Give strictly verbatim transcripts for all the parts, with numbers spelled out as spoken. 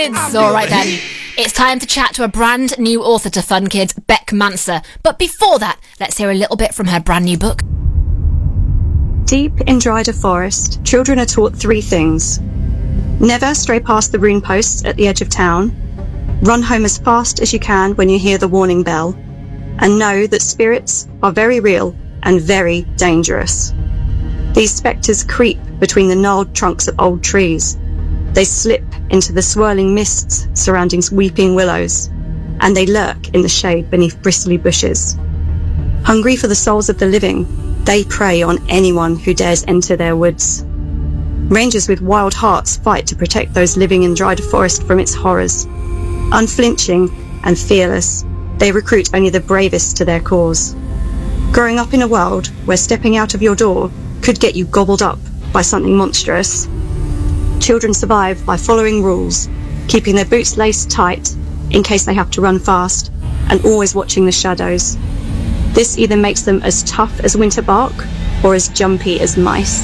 kids! All right then. It's time to chat to a brand new author to Fun Kids, Beck Manser. But before that, let's hear a little bit from her brand new book. Deep in Dryder Forest, children are taught three things. Never stray past the rune posts at the edge of town. Run home as fast as you can when you hear the warning bell. And know that spirits are very real and very dangerous. These spectres creep between the gnarled trunks of old trees. They slip into the swirling mists surrounding weeping willows, and they lurk in the shade beneath bristly bushes. Hungry for the souls of the living, they prey on anyone who dares enter their woods. Rangers with wild hearts fight to protect those living in Dryder Forest from its horrors. Unflinching and fearless, they recruit only the bravest to their cause. Growing up in a world where stepping out of your door could get you gobbled up by something monstrous, children survive by following rules, keeping their boots laced tight in case they have to run fast, and always watching the shadows. This either makes them as tough as winter bark or as jumpy as mice.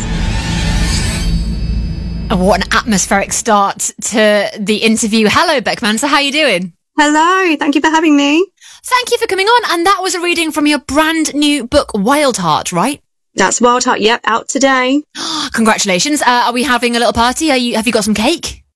What an atmospheric start to the interview. Hello, Beck Manser. How are you doing? Hello, thank you for having me. Thank you for coming on. And that was a reading from your brand new book, Wildheart, right? That's Wildheart, yep, out today. Congratulations. Uh, are we having a little party? Are you? Have you got some cake?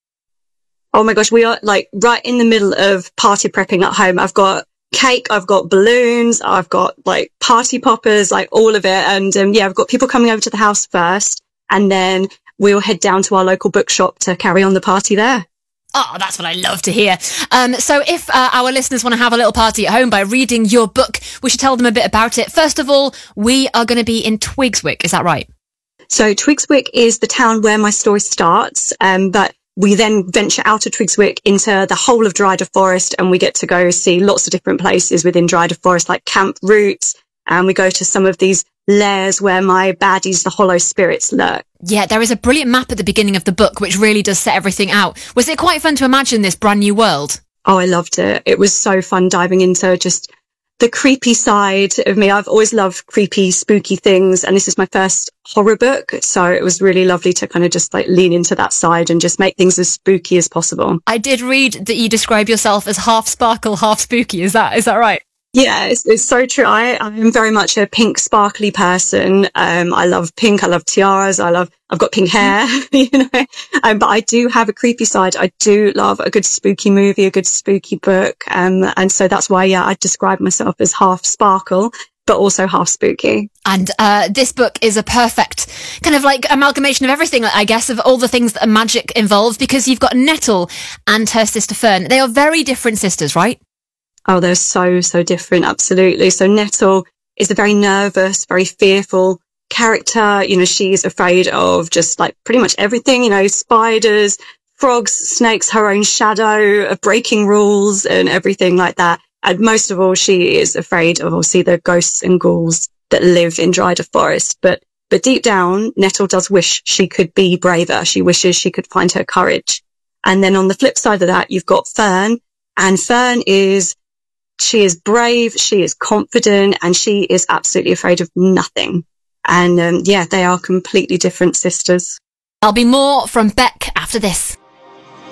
Oh my gosh, we are like right in the middle of party prepping at home. I've got cake, I've got balloons, I've got like party poppers, like all of it. And um, yeah, I've got people coming over to the house first, and then we'll head down to our local bookshop to carry on the party there. Oh, that's what I love to hear. Um, so if uh, our listeners want to have a little party at home by reading your book, we should tell them a bit about it. First of all, we are going to be in Twigswick. Is that right? So Twigswick is the town where my story starts, um, but we then venture out of Twigswick into the whole of Dryder Forest, and we get to go see lots of different places within Dryder Forest, like Camp Roots, and we go to some of these lairs where my baddies, the hollow spirits, lurk. Yeah, there is a brilliant map at the beginning of the book, which really does set everything out. Was it quite fun to imagine this brand new world? Oh, I loved it. It was so fun diving into just the creepy side of me. I've always loved creepy, spooky things, and this is my first horror book, so it was really lovely to kind of just like lean into that side and just make things as spooky as possible. I did read that you describe yourself as half sparkle, half spooky. Is that is that right? Yeah, it's, it's so true. I, I'm very much a pink, sparkly person. Um, I love pink. I love tiaras. I love, I've got pink hair, you know, um, but I do have a creepy side. I do love a good spooky movie, a good spooky book. Um, and so that's why, yeah, I describe myself as half sparkle, but also half spooky. And, uh, this book is a perfect kind of like amalgamation of everything, I guess, of all the things that magic involves, because you've got Nettle and her sister Fern. They are very different sisters, right? Oh, they're so, so different. Absolutely. So Nettle is a very nervous, very fearful character. You know, she's afraid of just like pretty much everything, you know, spiders, frogs, snakes, her own shadow, of breaking rules and everything like that. And most of all, she is afraid of obviously the ghosts and ghouls that live in Dryder Forest. But, but deep down, Nettle does wish she could be braver. She wishes she could find her courage. And then on the flip side of that, you've got Fern, and Fern is She is brave, she is confident, and she is absolutely afraid of nothing. And um, yeah, they are completely different sisters. There'll be more from Beck after this.